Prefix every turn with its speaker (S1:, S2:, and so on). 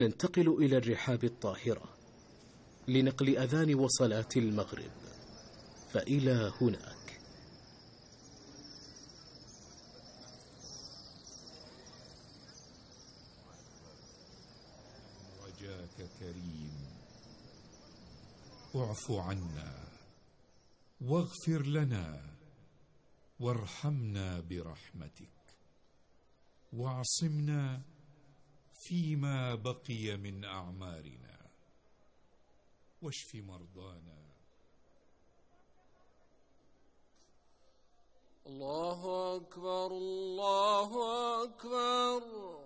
S1: ننتقل إلى الرحاب الطاهرة لنقل أذان وصلاة المغرب، فإلى هناك.
S2: رجاك كريم، اعف عنا واغفر لنا وارحمنا برحمتك، واعصمنا فيما بقي من أعمارنا، واشف مرضانا.
S3: الله أكبر الله أكبر.